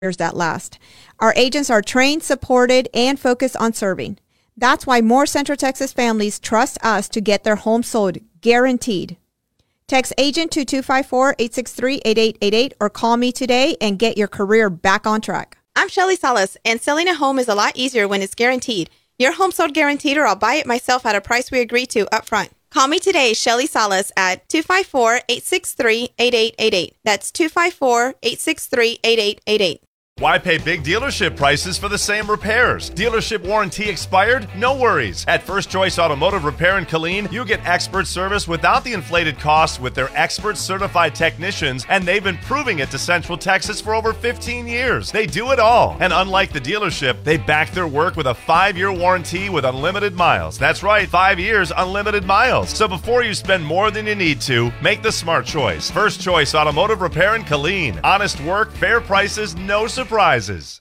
that last. Our agents are trained, supported, and focused on serving. That's why more Central Texas families trust us to get their home sold, guaranteed. Text agent to 254-863-8888 or call me today and get your career back on track. I'm Shelly Salas, and selling a home is a lot easier when it's guaranteed. Your home sold guaranteed, or I'll buy it myself at a price we agree to up front. Call me today, Shelly Salas, at 254-863-8888. That's 254-863-8888. Why pay big dealership prices for the same repairs? Dealership warranty expired? No worries. At First Choice Automotive Repair in Killeen, you get expert service without the inflated costs with their expert certified technicians, and they've been proving it to Central Texas for over 15 years. They do it all. And unlike the dealership, they back their work with a 5-year warranty with unlimited miles. That's right, 5 years, unlimited miles. So before you spend more than you need to, make the smart choice. First Choice Automotive Repair in Killeen. Honest work, fair prices, no surprises.